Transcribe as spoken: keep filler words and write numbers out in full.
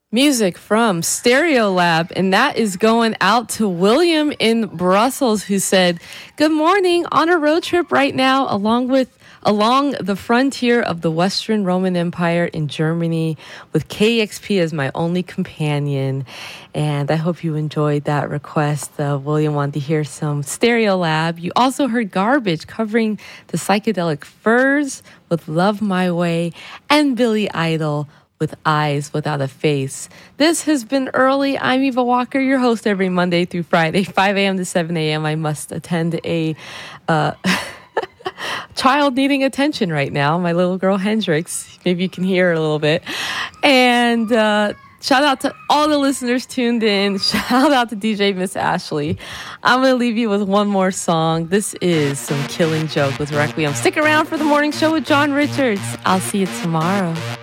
Music from Stereolab, and that is going out to William in Brussels, who said, "Good morning, on a road trip right now along with along the frontier of the Western Roman Empire in Germany with K X P as my only companion." And I hope you enjoyed that request. Uh, William wanted to hear some Stereolab. You also heard Garbage covering the Psychedelic Furs with Love My Way, and Billy Idol with Eyes Without a Face. This has been Early. I'm Eva Walker, your host every Monday through Friday, five a.m. to seven a.m. I must attend a uh, child needing attention right now, my little girl Hendrix. Maybe you can hear her a little bit. And uh, shout out to all the listeners tuned in. Shout out to D J Miss Ashley. I'm going to leave you with one more song. This is some Killing Joke with Requiem. Stick around for the morning show with John Richards. I'll see you tomorrow.